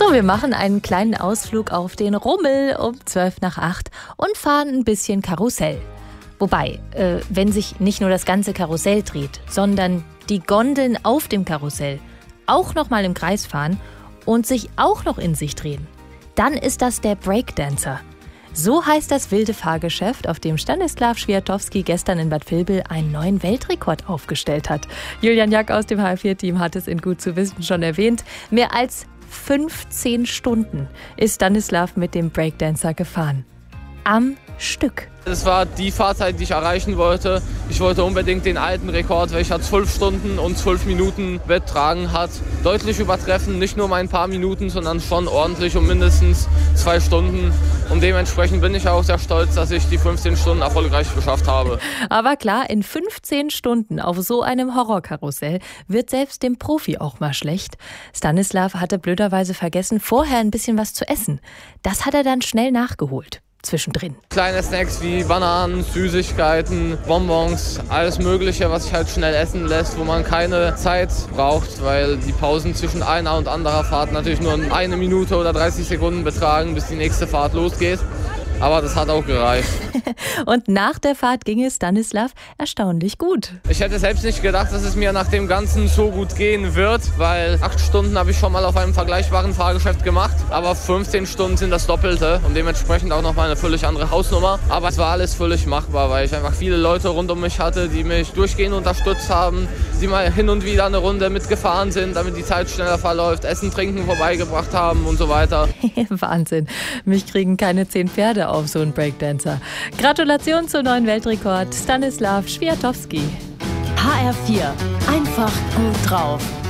So, wir machen einen kleinen Ausflug auf den Rummel um 7:45 und fahren ein bisschen Karussell. Wobei, wenn sich nicht nur das ganze Karussell dreht, sondern die Gondeln auf dem Karussell auch noch mal im Kreis fahren und sich auch noch in sich drehen, dann ist das der Breakdancer. So heißt das wilde Fahrgeschäft, auf dem Stanislav Swiatowski gestern in Bad Vilbel einen neuen Weltrekord aufgestellt hat. Julian Jack aus dem HR4-Team hat es in Gut zu wissen schon erwähnt. Mehr als 15 Stunden ist Stanislav mit dem Breakdancer gefahren. Am Stück. Das war die Fahrzeit, die ich erreichen wollte. Ich wollte unbedingt den alten Rekord, welcher 12 Stunden und 12 Minuten betragen hat, deutlich übertreffen. Nicht nur mal ein paar Minuten, sondern schon ordentlich um mindestens 2 Stunden. Und dementsprechend bin ich auch sehr stolz, dass ich die 15 Stunden erfolgreich geschafft habe. Aber klar, in 15 Stunden auf so einem Horrorkarussell wird selbst dem Profi auch mal schlecht. Stanislav hatte blöderweise vergessen, vorher ein bisschen was zu essen. Das hat er dann schnell nachgeholt. Zwischendrin. Kleine Snacks wie Bananen, Süßigkeiten, Bonbons, alles Mögliche, was sich halt schnell essen lässt, wo man keine Zeit braucht, weil die Pausen zwischen einer und anderer Fahrt natürlich nur 1 Minute oder 30 Sekunden betragen, bis die nächste Fahrt losgeht. Aber das hat auch gereicht. Und nach der Fahrt ging es Stanislav erstaunlich gut. Ich hätte selbst nicht gedacht, dass es mir nach dem Ganzen so gut gehen wird, weil 8 Stunden habe ich schon mal auf einem vergleichbaren Fahrgeschäft gemacht. Aber 15 Stunden sind das Doppelte und dementsprechend auch nochmal eine völlig andere Hausnummer. Aber es war alles völlig machbar, weil ich einfach viele Leute rund um mich hatte, die mich durchgehend unterstützt haben, die mal hin und wieder eine Runde mitgefahren sind, damit die Zeit schneller verläuft, Essen, Trinken vorbeigebracht haben und so weiter. Wahnsinn. Mich kriegen keine 10 Pferde auf so einen Breakdancer. Gratulation zum neuen Weltrekord, Stanislav Swiatowski. HR4, einfach gut drauf.